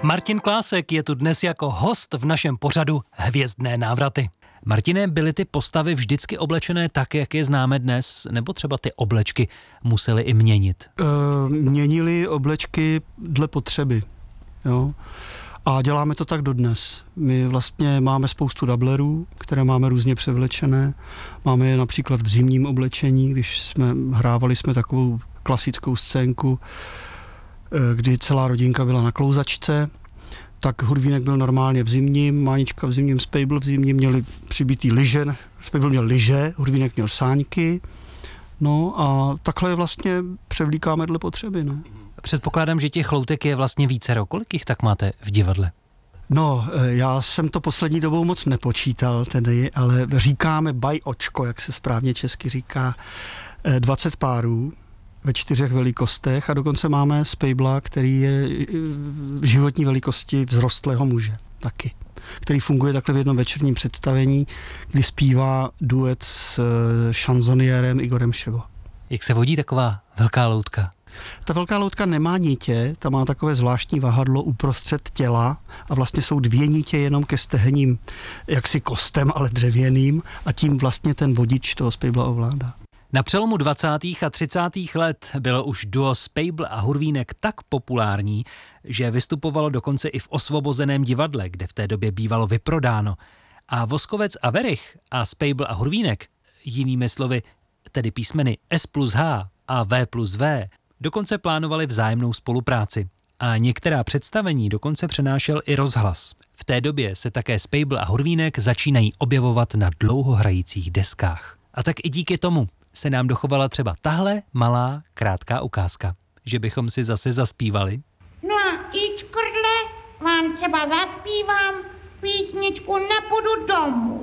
Martin Klásek je tu dnes jako host v našem pořadu Hvězdné návraty. Martine, byly ty postavy vždycky oblečené tak, jak je známe dnes, nebo třeba ty oblečky musely i měnit? Měnili oblečky dle potřeby, jo. A děláme to tak dodnes. My vlastně máme spoustu dublerů, které máme různě převlečené. Máme je například v zimním oblečení, když hrávali jsme takovou klasickou scénku, kdy celá rodinka byla na klouzačce, tak Hurvínek byl normálně v zimním, Mánička v zimním, Spejbl v zimním, měli přibitý lyže, Spejbl měl lyže, Hurvínek měl sáňky, no a takhle vlastně převlíkáme dle potřeby, no. Předpokládám, že těch loutek je vlastně vícero. Kolik jich tak máte v divadle? No, já jsem to poslední dobou moc nepočítal tedy, ale říkáme očko, jak se správně česky říká, 20 párů ve 4 velikostech a dokonce máme Spejbla, který je životní velikosti vzrostlého muže taky, který funguje takhle v jednom večerním představení, kdy zpívá duet s šanzoniérem Igorem Šebo. Jak se vodí taková velká loutka? Ta velká loutka nemá nitě, ta má takové zvláštní vahadlo uprostřed těla a vlastně jsou 2 nitě jenom ke stehenním jaksi kostem, ale dřevěným a tím vlastně ten vodič toho Spejbla ovládá. Na přelomu 20. a 30. let bylo už duo Spejbl a Hurvínek tak populární, že vystupovalo dokonce i v Osvobozeném divadle, kde v té době bývalo vyprodáno. A Voskovec a Werich a Spejbl a Hurvínek, jinými slovy, tedy písmeny S plus H a V plus V, dokonce plánovali vzájemnou spolupráci. A některá představení dokonce přenášel i rozhlas. V té době se také Spejbl a Hurvínek začínají objevovat na dlouhohrajících deskách. A tak i díky tomu se nám dochovala třeba tahle malá, krátká ukázka. Že bychom si zase zaspívali. No a i čkrdle vám třeba zaspívám písničku Nepůjdu domů.